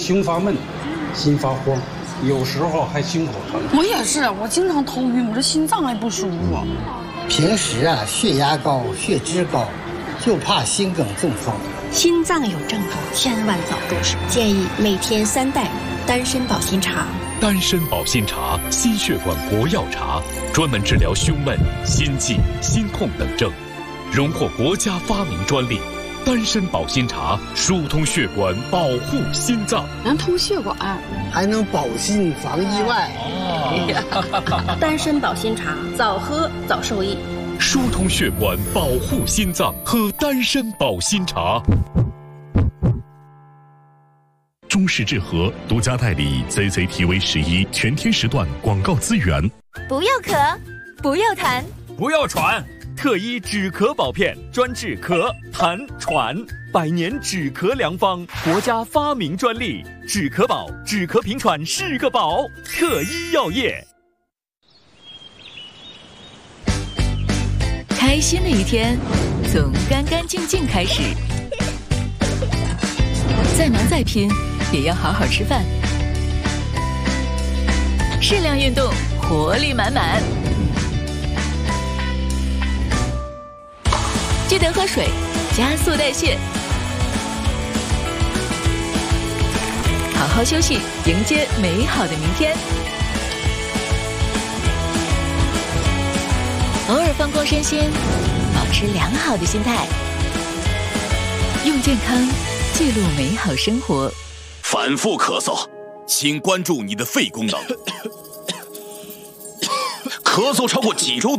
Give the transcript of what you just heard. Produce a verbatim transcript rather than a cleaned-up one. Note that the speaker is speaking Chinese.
胸发闷、心发慌，有时候还心口疼。 我也是，我经常头晕，我这心脏还不舒服。 平时啊，血压高、血脂高，就怕心梗中风。 心脏有症状，千万早重视。建议每天三袋丹参保心茶。 丹参保心茶，心血管国药茶，专门治疗胸闷、心悸、心痛等症，荣获国家发明专利。丹参保心茶疏通血管，保护心脏， 能通血管， 还能保心防意外。 哦、丹参保心茶，早喝早受益。 疏通血管，保护心脏，喝丹参保心茶。中式治和独家代理 C C T V 十一全天时段广告资源。 不要咳，不要痰， 不要喘。特一止咳宝片专治咳、痰、喘，百年止咳良方，国家发明专利。止咳宝，止咳平喘是个宝。特一药业。 开心的一天，从干干净净开始。再忙再拼，也要好好吃饭。适量运动，活力满满。记得喝水，加速代谢。好好休息，迎接美好的明天。偶尔放空身心，保持良好的心态，用健康记录美好生活。 反复咳嗽，请关注你的肺功能。咳嗽超过几周。